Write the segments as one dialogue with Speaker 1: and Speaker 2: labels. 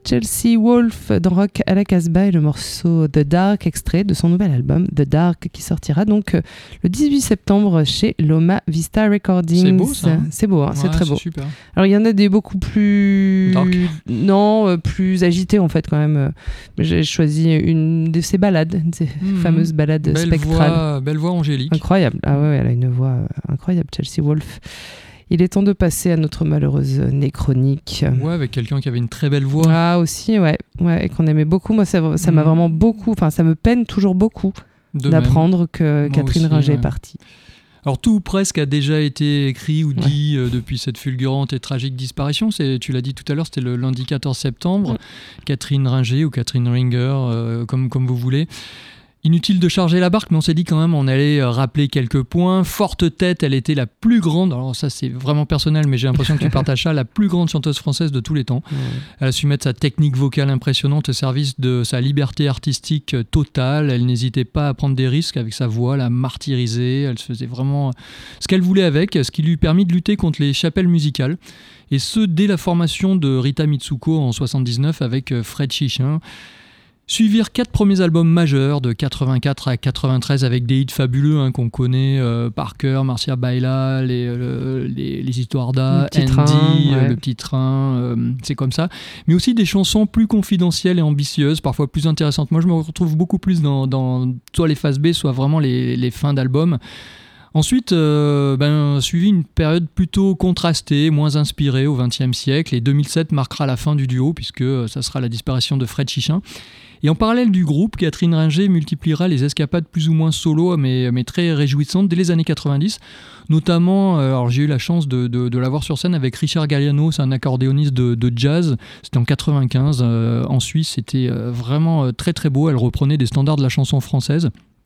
Speaker 1: Chelsea Wolfe dans Rock à la Casbah et le morceau The Dark, extrait de son nouvel album The Dark, qui sortira donc le 18 septembre chez Loma Vista Recordings.
Speaker 2: C'est beau ça, hein.
Speaker 1: C'est beau, hein, c'est très beau.
Speaker 2: Super.
Speaker 1: Alors il y en a des beaucoup plus...
Speaker 2: Dark.
Speaker 1: Non, plus agités en fait quand même. J'ai choisi une de ces ballades, ces fameuses ballades spectrales.
Speaker 2: Belle voix angélique.
Speaker 1: Incroyable. Ah ouais, elle a une voix incroyable, Chelsea Wolfe. Il est temps de passer à notre malheureuse néchronique.
Speaker 2: Ouais, avec quelqu'un qui avait une très belle voix.
Speaker 1: Ah aussi, ouais, et qu'on aimait beaucoup. Moi, ça m'a vraiment beaucoup, enfin ça me peine toujours beaucoup d'apprendre que Catherine Ringer est partie.
Speaker 2: Alors tout presque a déjà été écrit ou dit depuis cette fulgurante et tragique disparition. Tu l'as dit tout à l'heure, c'était le lundi 14 septembre. Catherine Ringer ou Catherine Ringer, comme vous voulez. Inutile de charger la barque, mais on s'est dit quand même on allait rappeler quelques points. Forte tête, elle était la plus grande, alors ça c'est vraiment personnel, mais j'ai l'impression que tu partages ça, la plus grande chanteuse française de tous les temps. Elle a su mettre sa technique vocale impressionnante au service de sa liberté artistique totale. Elle n'hésitait pas à prendre des risques avec sa voix, la martyriser. Elle se faisait vraiment ce qu'elle voulait avec, ce qui lui permit de lutter contre les chapelles musicales. Et ce, dès la formation de Rita Mitsuko en 79 avec Fred Chichin. Suivirent 4 premiers albums majeurs de 84 à 93 avec des hits fabuleux qu'on connaît par cœur, Marcia Baila, les histoires d'A, Andy, Le Petit Train, c'est comme ça. Mais aussi des chansons plus confidentielles et ambitieuses, parfois plus intéressantes. Moi je me retrouve beaucoup plus dans soit les phases B, soit vraiment les fins d'albums. Ensuite, suivit une période plutôt contrastée, moins inspirée au XXe siècle, et 2007 marquera la fin du duo, puisque ça sera la disparition de Fred Chichin. Et en parallèle du groupe, Catherine Ringer multipliera les escapades plus ou moins solo, mais très réjouissantes dès les années 90. Notamment, alors j'ai eu la chance de la voir sur scène avec Richard Galliano, c'est un accordéoniste de jazz. C'était en 95, en Suisse. C'était vraiment très très beau. Elle reprenait des standards de la chanson française.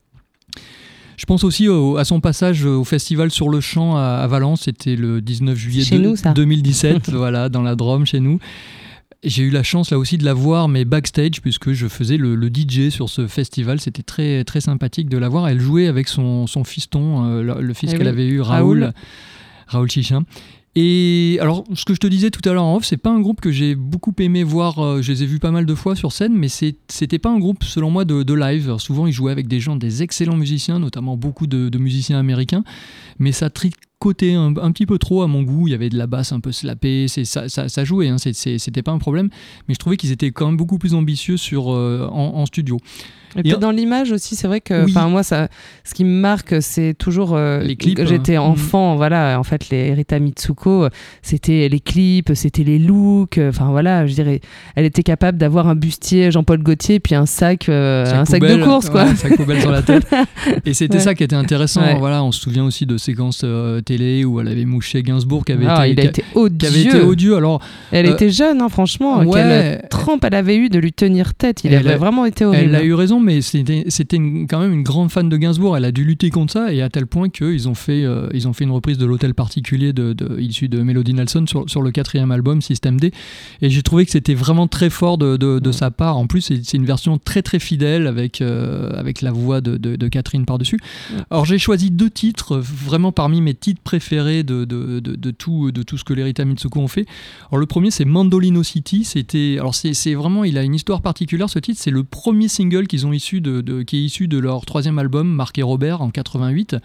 Speaker 2: Je pense aussi à son passage au festival Sur le Champ à Valence. C'était le 19 juillet 2017, voilà, dans la Drôme, chez nous. J'ai eu la chance là aussi de la voir, mais backstage, puisque je faisais le DJ sur ce festival. C'était très, très sympathique de la voir. Elle jouait avec son fiston, le fils qu'elle avait eu, Raoul Chichin. Et alors, ce que je te disais tout à l'heure en off, c'est pas un groupe que j'ai beaucoup aimé voir. Je les ai vus pas mal de fois sur scène, mais c'était pas un groupe, selon moi, de live. Alors, souvent, ils jouaient avec des excellents musiciens, notamment beaucoup de musiciens américains, mais ça tricotait un petit peu trop à mon goût. Il y avait de la basse un peu slappée, ça jouait, hein, c'était pas un problème, mais je trouvais qu'ils étaient quand même beaucoup plus ambitieux en studio.
Speaker 1: Et peut-être dans l'image aussi, c'est vrai que moi, ce qui me marque, c'est toujours
Speaker 2: les clips.
Speaker 1: J'étais enfant, voilà, en fait, les Rita Mitsuko, c'était les clips, c'était les looks, enfin voilà, je dirais, elle était capable d'avoir un bustier Jean-Paul Gaultier puis un sac de course, quoi.
Speaker 2: Un sac poubelle sur la tête. Et c'était ça qui était intéressant. Voilà, on se souvient aussi de séquences télé où elle avait mouché Gainsbourg, qui avait été odieux. Alors,
Speaker 1: elle était jeune, hein, franchement. Quelle trempe elle avait eu de lui tenir tête. Il avait vraiment été horrible.
Speaker 2: Elle a eu raison, mais c'était quand même une grande fan de Gainsbourg. Elle a dû lutter contre ça, et à tel point qu'ils ont fait une reprise de l'Hôtel Particulier issue de Melody Nelson sur le 4e album System D, et j'ai trouvé que c'était vraiment très fort de sa part. En plus, c'est une version très très fidèle avec la voix de Catherine par-dessus. Alors j'ai choisi 2 titres vraiment parmi mes titres préférés de tout ce que les Rita Mitsuko ont fait. Alors le premier, c'est Mandolino City. C'est vraiment, il a une histoire particulière, ce titre. C'est le premier single qu'ils ont qui est issu de leur 3e album, Marc et Robert, en 88.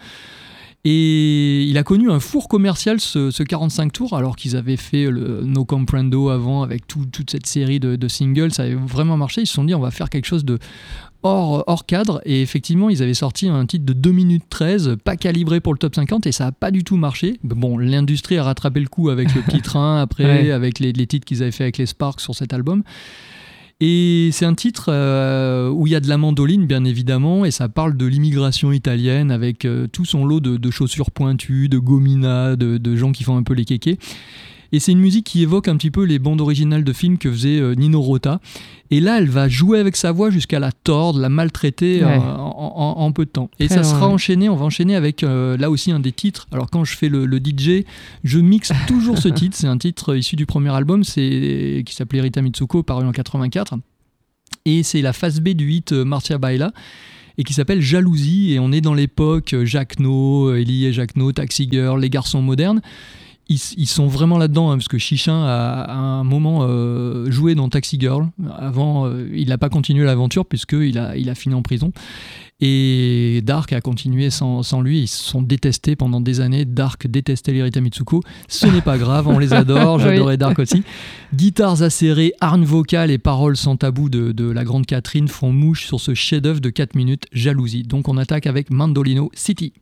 Speaker 2: Et il a connu un four commercial, ce 45 tours, alors qu'ils avaient fait le No Comprendo avant, avec toute cette série de singles. Ça avait vraiment marché. Ils se sont dit, on va faire quelque chose de hors cadre, et effectivement ils avaient sorti un titre de 2 minutes 13, pas calibré pour le top 50, et ça n'a pas du tout marché. Bon, l'industrie a rattrapé le coup avec Le Petit Train après, avec les titres qu'ils avaient fait avec les Sparks sur cet album. Et c'est un titre où il y a de la mandoline, bien évidemment, et ça parle de l'immigration italienne avec tout son lot de chaussures pointues, de gominas, de gens qui font un peu les kékés. Et c'est une musique qui évoque un petit peu les bandes originales de films que faisait Nino Rota. Et là, elle va jouer avec sa voix jusqu'à la tordre, la maltraiter en peu de temps. Et ça sera enchaîné, on va enchaîner avec là aussi un des titres. Alors quand je fais le DJ, je mixe toujours ce titre. C'est un titre issu du premier album, qui s'appelait Rita Mitsuko, paru en 84. Et c'est la phase B du hit Marcia Baila, et qui s'appelle Jalousie. Et on est dans l'époque Jacquenot, Elie et Jacquenot, Taxi Girl, Les Garçons modernes. ils sont vraiment là-dedans, parce que Chichin a à un moment joué dans Taxi Girl. Avant, il n'a pas continué l'aventure puisqu'il a fini en prison. Et Dark a continué sans lui. Ils se sont détestés pendant des années. Dark détestait les Rita Mitsuko. Ce n'est pas grave, on les adore. J'adorais Dark aussi. Guitares acérées, harnes vocales et paroles sans tabou de la grande Catherine font mouche sur ce chef-d'œuvre de 4 minutes, Jalousie. Donc on attaque avec Mandolino City.